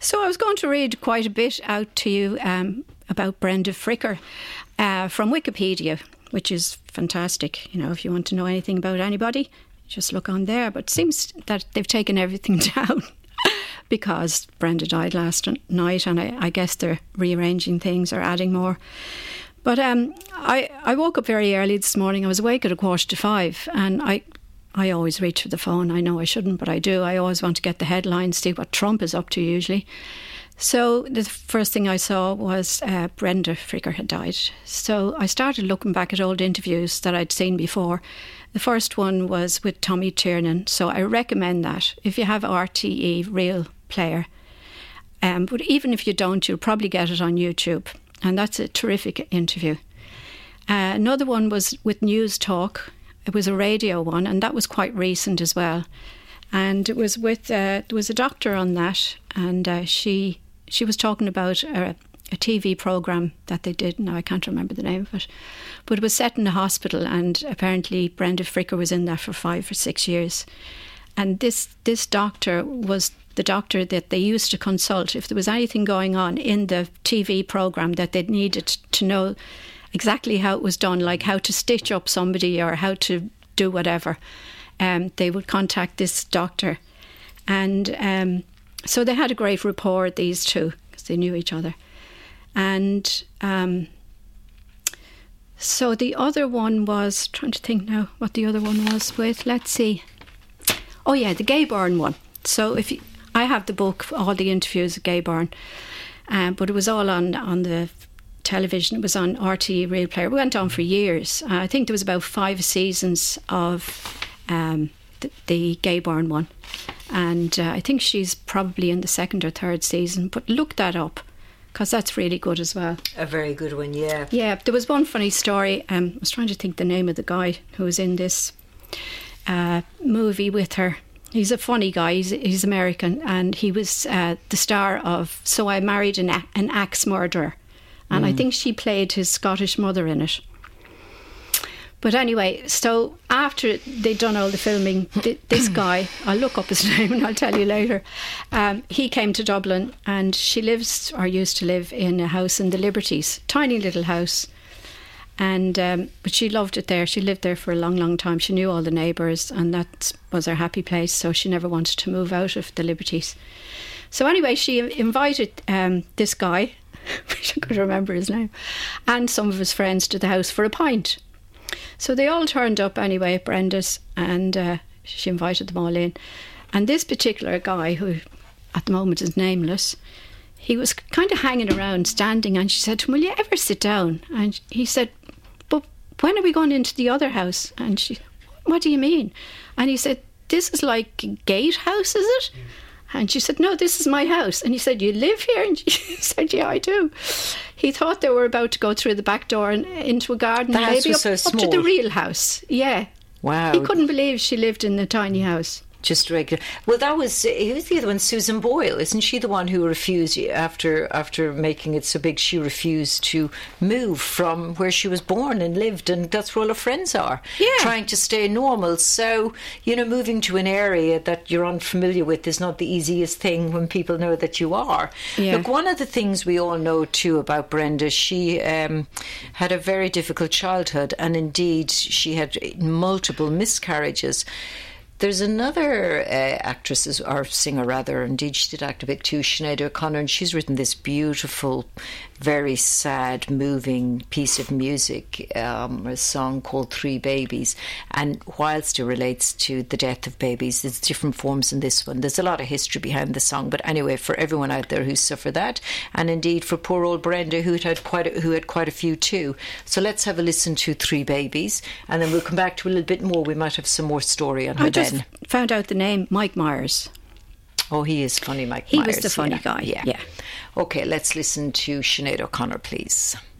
So I was going to read quite a bit out to you about Brenda Fricker from Wikipedia, which is fantastic. You know, if you want to know anything about anybody, just look on there. But it seems that they've taken everything down because Brenda died last night, and I guess they're rearranging things or adding more. But I woke up very early this morning. I was awake at 5:15, and I always reach for the phone. I know I shouldn't, but I do. I always want to get the headlines, see what Trump is up to usually. So the first thing I saw was Brenda Fricker had died. So I started looking back at old interviews that I'd seen before. The first one was with Tommy Tiernan, so I recommend that if you have RTE Real Player. But even if you don't, you'll probably get it on YouTube, and that's a terrific interview. Another one was with News Talk. It was a radio one, and that was quite recent as well. And it was with there was a doctor on that, and she was talking about a TV programme that they did. Now I can't remember the name of it, but it was set in a hospital, and apparently Brenda Fricker was in there for 5 or 6 years. And this doctor was the doctor that they used to consult if there was anything going on in the TV programme that they needed to know exactly how it was done, like how to stitch up somebody or how to do whatever. They would contact this doctor. And so they had a great rapport, these two, because they knew each other. And so the other one was, trying to think now what the other one was with, let's see. Oh yeah, the Gay Byrne one. So I have the book, all the interviews of Gay Byrne, but it was all on the television. It was on RTE Real Player. It went on for years. I think there was about 5 seasons of the Gay Byrne one, and I think she's probably in the 2nd or 3rd season, but look that up because that's really good as well. A very good one, yeah. Yeah, there was one funny story. I was trying to think the name of the guy who was in this movie with her. He's a funny guy. He's American, and he was the star of So I Married an Axe Murderer, and I think she played his Scottish mother in it. But anyway, so after they'd done all the filming, this guy, I'll look up his name and I'll tell you later, he came to Dublin, and she lives, or used to live, in a house in the Liberties, tiny little house. And but she loved it there. She lived there for a long, long time. She knew all the neighbours, and that was her happy place, so she never wanted to move out of the Liberties. So anyway, she invited this guy, which I could remember his name, and some of his friends to the house for a pint. So they all turned up anyway at Brenda's, and she invited them all in. And this particular guy, who at the moment is nameless, he was kind of hanging around, standing, and she said to him, "Will you ever sit down?" And he said, "But when are we going into the other house?" And she, "What do you mean?" And he said, "This is like a gatehouse, is it?" And she said, "No, this is my house." And he said, "You live here?" And she said, "Yeah, I do." He thought they were about to go through the back door and into a garden. The house maybe was so small. Up to the real house. Yeah. Wow. He couldn't believe she lived in a tiny house. Just regular. Well, who was the other one? Susan Boyle, isn't she the one who refused after making it so big? She refused to move from where she was born and lived, and that's where all her friends are. Yeah, trying to stay normal. So moving to an area that you're unfamiliar with is not the easiest thing when people know that you are. Yeah. Look, one of the things we all know too about Brenda, she had a very difficult childhood, and indeed she had multiple miscarriages. There's another actress, or singer rather, indeed she did act a bit too, Sinead O'Connor, and she's written this beautiful, very sad, moving piece of music, a song called 3 Babies. And whilst it relates to the death of babies, there's different forms in this one. There's a lot of history behind the song, but anyway, for everyone out there who suffered that, and indeed for poor old Brenda, who had quite a few too. So let's have a listen to 3 Babies, and then we'll come back to a little bit more. We might have some more story on her then. I just found out the name, Mike Myers. Oh, he is funny, Mike Myers. He was the funny guy, yeah. Okay, let's listen to Sinead O'Connor, please.